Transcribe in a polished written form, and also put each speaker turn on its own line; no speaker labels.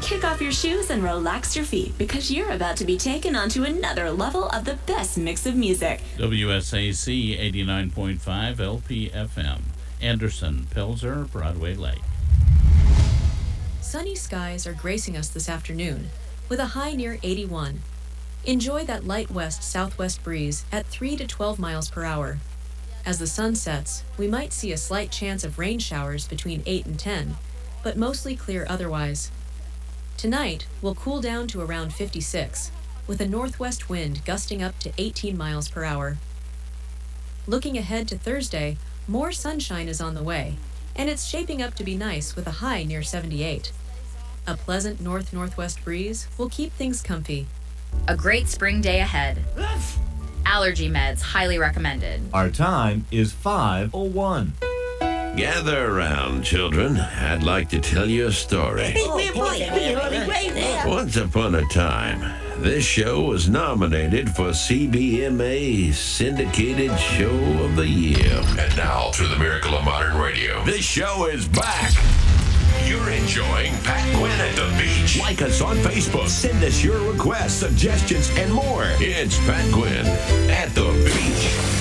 Kick off your shoes and relax your feet because you're about to be taken onto another level of the best mix of music.
WSAC 89.5 LPFM. Anderson, Pelzer, Broadway Lake.
Sunny skies are gracing us this afternoon with a high near 81. Enjoy that light west-southwest breeze at 3 to 12 miles per hour. As the sun sets, we might see a slight chance of rain showers between 8 and 10, but mostly clear otherwise. Tonight, we'll cool down to around 56, with a northwest wind gusting up to 18 miles per hour. Looking ahead to Thursday, more sunshine is on the way, and it's shaping up to be nice with a high near 78. A pleasant north-northwest breeze will keep things comfy.
A great spring day ahead. Allergy meds highly recommended.
Our time is 5:01.
Gather around, children. I'd like to tell you a story. Once upon a time, this show was nominated for CBMA Syndicated Show of the Year.
And now, through the miracle of modern radio,
This show is back.
you're enjoying Pat Quinn at the beach.
Like us on Facebook. Send us your requests, suggestions, and more. It's Pat Quinn at the beach.